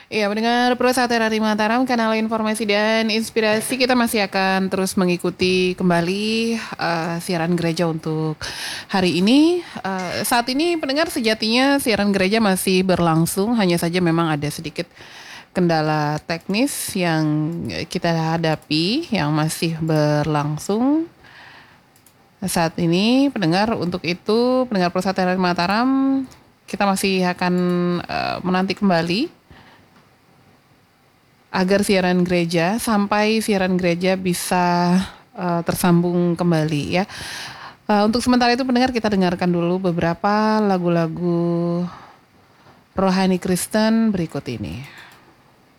Iya, mendengar Perusahaan Terari Mataram, kanal informasi dan inspirasi, kita masih akan terus mengikuti kembali siaran gereja untuk hari ini. Saat ini pendengar sejatinya siaran gereja masih berlangsung, hanya saja memang ada sedikit kendala teknis yang kita hadapi yang masih berlangsung saat ini. Pendengar, untuk itu pendengar Perusahaan Terari Mataram, kita masih akan menanti kembali agar sampai siaran gereja bisa tersambung kembali ya. Untuk sementara itu pendengar, kita dengarkan dulu beberapa lagu-lagu rohani Kristen berikut ini.